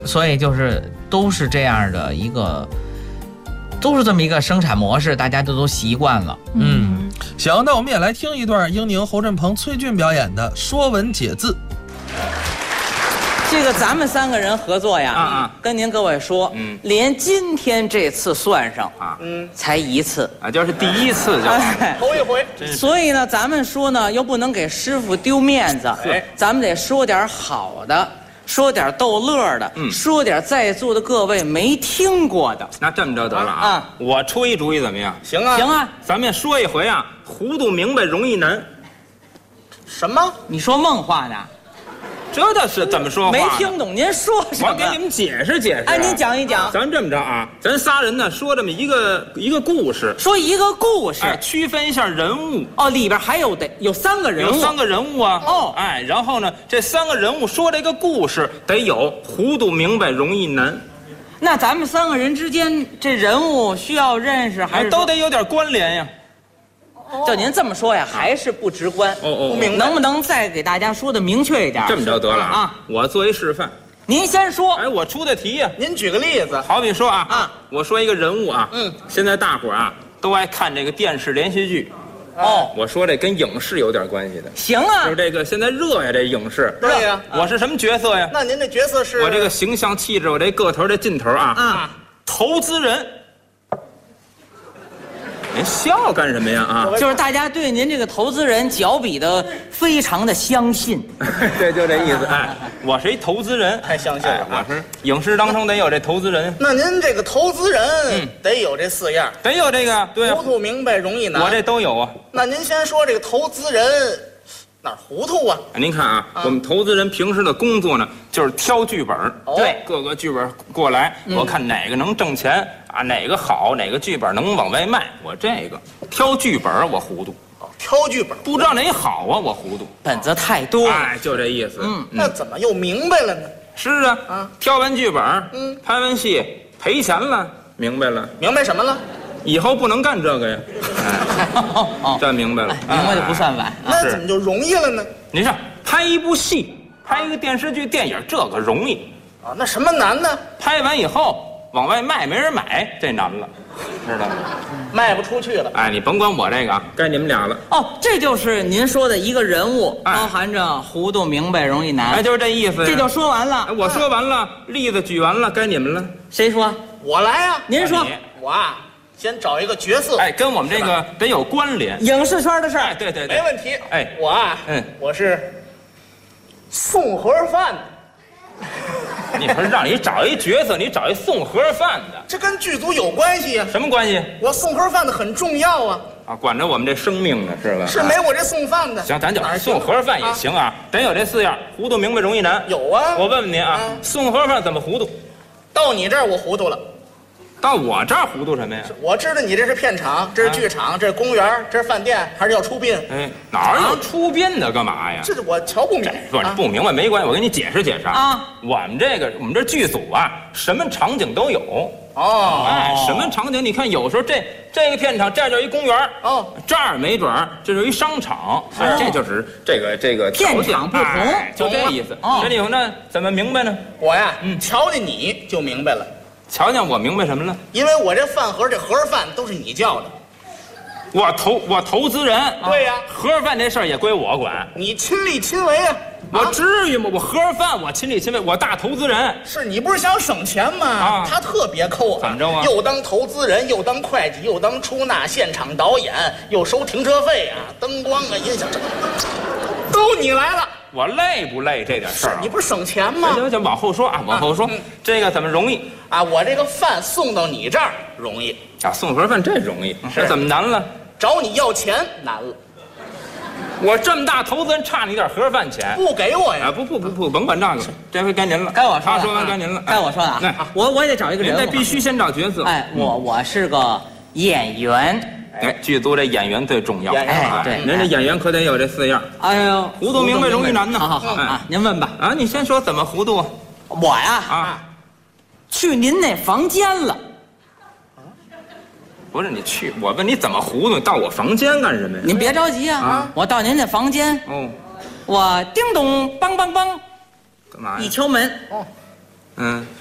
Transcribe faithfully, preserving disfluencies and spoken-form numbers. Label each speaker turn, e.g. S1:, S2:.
S1: 所以就是都是这样的一个，都是这么一个生产模式，大家都都习惯了。
S2: 嗯，行，那我们也来听一段英宁、侯振鹏、崔俊表演的《说文解字》。
S3: 这个咱们三个人合作呀，
S4: 啊啊，
S3: 跟您各位说，嗯，连今天这次算上啊，嗯，才一次
S4: 啊，就是第一次就
S5: 头一回。
S3: 所以呢，咱们说呢，又不能给师傅丢面子，咱们得说点好的。说点逗乐的，嗯，说点在座的各位没听过的。
S4: 那这么着得了啊！啊我出一主意怎么样？
S5: 行啊，
S3: 行啊，
S4: 咱们说一回啊，糊涂明白容易难。
S5: 什么？
S3: 你说梦话呢？
S4: 这倒是怎么说话？
S3: 没听懂您说什么？
S4: 我给你们解释解释、啊。
S3: 哎，您讲一讲。
S4: 咱这么着啊，咱仨人呢说这么一个一个故事，
S3: 说一个故事，
S4: 哎，区分一下人物。
S3: 哦，里边还有得有三个人物，
S4: 有三个人物啊。哦，哎，然后呢，这三个人物说这个故事得有糊涂明白容易难。
S3: 那咱们三个人之间这人物需要认识，还是、
S4: 哎、都得有点关联呀？
S3: 就您这么说呀，还是不直观。
S4: 哦哦，
S3: 不明白，能不能再给大家说的明确一点？
S4: 这么着得了啊！我做一示范，
S3: 您先说。
S4: 哎，我出的题呀，
S5: 您举个例子。
S4: 好比说啊，
S3: 啊，
S4: 我说一个人物啊，嗯，现在大伙儿啊都爱看这个电视连续剧。哦，我说这跟影视有点关系的。
S3: 行啊，
S4: 就是这个现在热呀，这影视。
S5: 对呀，
S4: 我是什么角色呀？
S5: 那您这角色是？
S4: 我这个形象气质，我这个头这劲头啊，啊，投资人。您笑干什么呀？啊，
S3: 就是大家对您这个投资人脚比的非常的相信。
S4: 对，就这意思。哎，我是一投资人，
S5: 太相信了。
S4: 哎、我是影视当中得有这投资人。
S5: 那您这个投资人、嗯、得有这四样，
S4: 得有这个，对、啊，
S5: 糊涂明白容易难。
S4: 我这都有啊。
S5: 那您先说这个投资人哪儿糊涂啊？
S4: 您看啊，啊我们投资人平时的工作呢，就是挑剧本。
S5: 哦、
S4: 对，各个剧本过来，嗯、我看哪个能挣钱。啊，哪个好，哪个剧本能往外卖？我这个挑剧本我糊涂，
S5: 哦，挑剧本
S4: 不知道哪好啊，我糊涂，
S3: 本子太多了，
S4: 哎，就这意思。
S5: 嗯，那怎么又明白了呢？
S4: 是啊，啊，挑完剧本，嗯，拍完戏赔钱了，明白了，
S5: 明白什么了？
S4: 以后不能干这个呀。哎，这明白了，
S3: 明白就不算晚。
S5: 那怎么就容易了呢？
S4: 您看，拍一部戏，拍一个电视剧、电影，这个容易
S5: 啊，那什么难呢？
S4: 拍完以后。往外卖没人买，这难了，知道吗？
S5: 卖不出去了。
S4: 哎，你甭管我这个啊，该你们俩了。
S3: 哦，这就是您说的一个人物，哎、包含着糊涂明白容易难。
S4: 哎，就是这意思。
S3: 这就说完了。
S4: 哎、我说完了，例子举完了，该你们了。
S3: 谁说？
S5: 我来啊！
S3: 您说。
S5: 我啊，先找一个角色。
S4: 哎，跟我们这个得有关联。
S3: 影视圈的事儿。
S4: 哎，对对对，
S5: 没问题。
S4: 哎，
S5: 我啊，嗯，我是送盒饭的。
S4: 你不是让你找一角色，你找一送盒饭的，
S5: 这跟剧组有关系呀、啊？
S4: 什么关系？
S5: 我送盒饭的很重要啊！
S4: 啊，管着我们这生命呢，是吧？
S5: 是没我这送饭的。
S4: 行，咱就送盒饭也行啊，得有这四样：糊涂、明白、容易难。
S5: 有啊。
S4: 我问问您啊，啊送盒饭怎么糊涂？
S5: 到你这儿我糊涂了。
S4: 到我这儿糊涂什么呀？
S5: 我知道你这是片场，这是剧场，啊、这是公园，这是饭店，还是要出殡？
S4: 哎，哪有出殡的？干嘛呀？
S5: 这是我瞧不明白。
S4: 不是、啊、不明白没关系，我给你解释解释啊。我们这个我们这剧组啊，什么场景都有。
S5: 哦，
S4: 哎，什么场景？你看，有时候这这个片场这儿就一公园，哦，这儿没准儿这是一商场，所以这就是这个这个
S3: 片场不同，
S4: 哎、就这意思。哦，这里头呢，怎么明白呢？
S5: 我呀，嗯，瞧见你就明白了。
S4: 瞧瞧我明白什么了？
S5: 因为我这饭盒这盒饭都是你叫的，
S4: 我投我投资人。
S5: 对呀、啊，
S4: 盒饭这事儿也归我管，
S5: 你亲力亲为啊！
S4: 我至于吗？我盒饭我亲力亲为，我大投资人。
S5: 是你不是想省钱吗？啊，他特别抠，
S4: 怎么着啊？
S5: 又当投资人，又当会计，又当出纳、现场导演，又收停车费啊、灯光啊、音响，都你来了。
S4: 我累不累这点事儿、啊？
S5: 你不是省钱吗？
S4: 行行，往后说啊，往后说，啊嗯、这个怎么容易
S5: 啊？我这个饭送到你这儿容易
S4: 啊，送盒饭这容易，这怎么难了？
S5: 找你要钱难了。
S4: 我这么大投资人，差你点盒饭钱，
S5: 不给我呀？
S4: 啊，不不不不，甭管这个，这回该您了。
S3: 该我说
S4: 他说完该您了，
S3: 该我说的啊。哎，我我也得找一个人物，
S4: 您得必须先找角色。
S3: 哎，我我是个演员。
S4: 哎，剧组这演员最重要。
S3: 哎，对，
S4: 您这演员可得有这四样。
S3: 哎呦，
S4: 糊涂明白容易难呢。
S3: 好好好啊，您问吧。
S4: 啊，你先说怎么糊涂啊？
S3: 我呀啊，去您那房间了。
S4: 不是你去，我问你怎么糊涂？到我房间干什么呀？
S3: 您别着急啊，啊我到您那房间。哦，我叮咚梆梆梆，
S4: 干嘛呀？
S3: 一敲门。哦，
S4: 嗯，